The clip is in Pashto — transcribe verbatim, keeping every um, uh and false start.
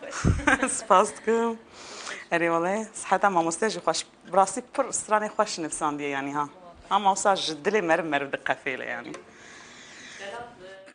سپاس دکم. اری والله صحتا مامۆستای خوش براسی پر استرانی خوش نفساندیه یعنی ها. هم مامۆستا ji dilê me re me re diqefêle yani.